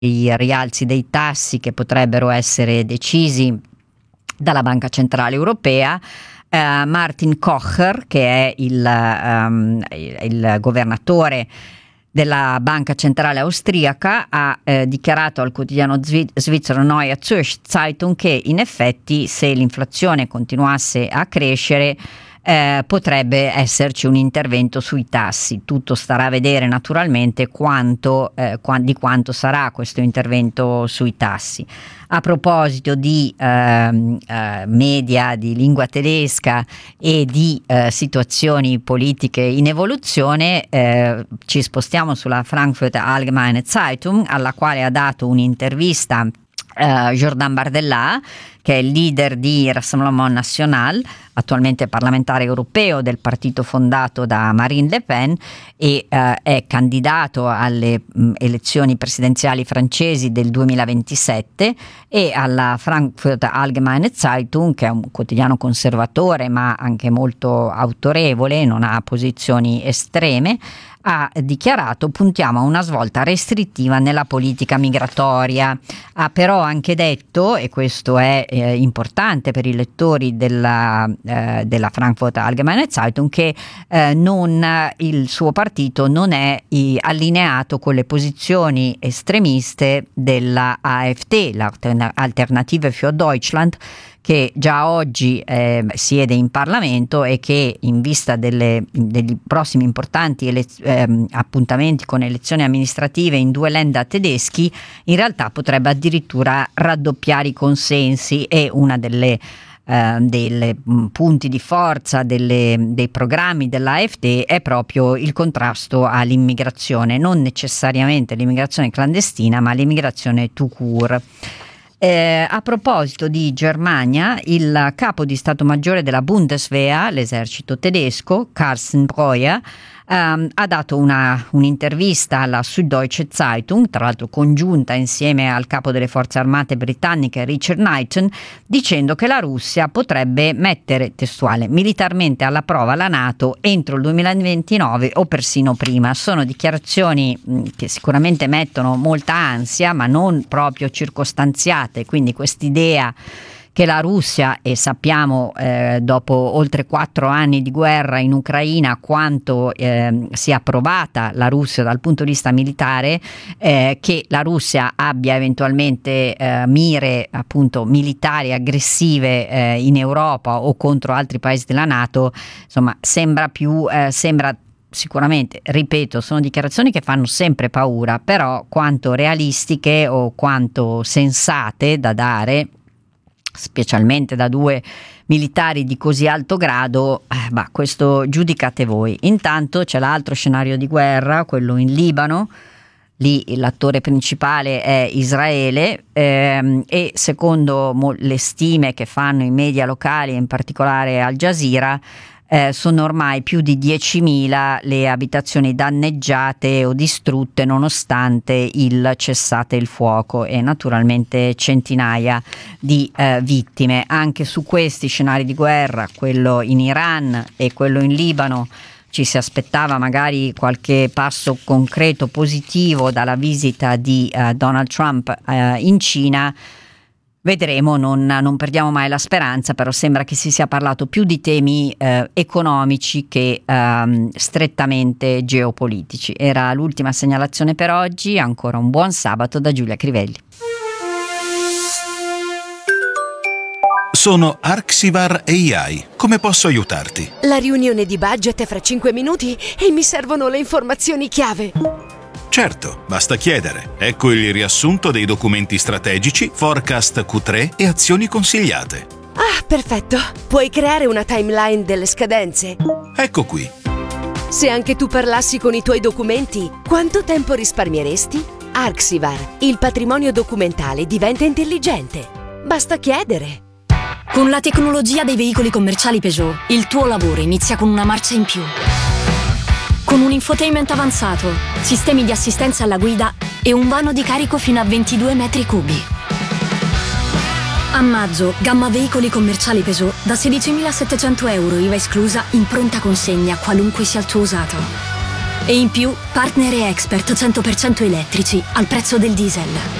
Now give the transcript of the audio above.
i rialzi dei tassi che potrebbero essere decisi dalla Banca Centrale Europea. Martin Kocher, che è il governatore della Banca Centrale Austriaca, ha dichiarato al quotidiano svizzero Neue Zürcher Zeitung che in effetti, se l'inflazione continuasse a crescere, potrebbe esserci un intervento sui tassi. Tutto starà a vedere naturalmente di quanto sarà questo intervento sui tassi. A proposito di media di lingua tedesca e di situazioni politiche in evoluzione, ci spostiamo sulla Frankfurter Allgemeine Zeitung, alla quale ha dato un'intervista Jordan Bardella, che è il leader di Rassemblement National, attualmente parlamentare europeo del partito fondato da Marine Le Pen, e è candidato alle elezioni presidenziali francesi del 2027, e alla Frankfurter Allgemeine Zeitung, che è un quotidiano conservatore ma anche molto autorevole, non ha posizioni estreme, ha dichiarato: puntiamo a una svolta restrittiva nella politica migratoria. Ha però anche detto, e questo è importante per i lettori della Frankfurter Allgemeine Zeitung, che il suo partito non è allineato con le posizioni estremiste della AfD, l'Alternative für Deutschland, che già oggi siede in Parlamento e che, in vista degli prossimi importanti appuntamenti con elezioni amministrative in 2 Länder tedeschi, in realtà potrebbe addirittura raddoppiare i consensi. E una delle punti di forza dei programmi dell'AfD è proprio il contrasto all'immigrazione, non necessariamente l'immigrazione clandestina, ma l'immigrazione tout court. A proposito di Germania, il capo di Stato Maggiore della Bundeswehr, l'esercito tedesco, Carsten Breuer, ha dato un'intervista alla Süddeutsche Zeitung, tra l'altro congiunta insieme al capo delle forze armate britanniche Richard Knighton, dicendo che la Russia potrebbe mettere, testuale, militarmente alla prova la NATO entro il 2029 o persino prima. Sono dichiarazioni che sicuramente mettono molta ansia, ma non proprio circostanziate, quindi quest'idea che la Russia, e sappiamo dopo oltre 4 anni di guerra in Ucraina quanto sia provata la Russia dal punto di vista militare, che la Russia abbia eventualmente mire appunto militari aggressive in Europa o contro altri paesi della NATO, insomma sembra sicuramente, ripeto, sono dichiarazioni che fanno sempre paura, però quanto realistiche o quanto sensate da dare, specialmente da 2 militari di così alto grado, questo giudicate voi. Intanto c'è l'altro scenario di guerra, quello in Libano. Lì l'attore principale è Israele, e secondo le stime che fanno i media locali, in particolare Al Jazeera, sono ormai più di 10.000 le abitazioni danneggiate o distrutte nonostante il cessate il fuoco, e naturalmente centinaia di vittime. Anche su questi scenari di guerra, quello in Iran e quello in Libano, ci si aspettava magari qualche passo concreto positivo dalla visita di Donald Trump in Cina. Vedremo, non perdiamo mai la speranza, però sembra che si sia parlato più di temi economici che strettamente geopolitici. Era l'ultima segnalazione per oggi, ancora un buon sabato da Giulia Crivelli. Sono Arxivar AI. Come posso aiutarti? La riunione di budget è fra 5 minuti e mi servono le informazioni chiave. Certo, basta chiedere. Ecco il riassunto dei documenti strategici, forecast Q3 e azioni consigliate. Ah, perfetto. Puoi creare una timeline delle scadenze? Ecco qui. Se anche tu parlassi con i tuoi documenti, quanto tempo risparmieresti? Arxivar, il patrimonio documentale diventa intelligente. Basta chiedere. Con la tecnologia dei veicoli commerciali Peugeot, il tuo lavoro inizia con una marcia in più. Con un infotainment avanzato, sistemi di assistenza alla guida e un vano di carico fino a 22 metri cubi. A maggio, gamma veicoli commerciali Peugeot da 16.700 euro IVA esclusa in pronta consegna, qualunque sia il tuo usato. E in più, partner e expert 100% elettrici al prezzo del diesel.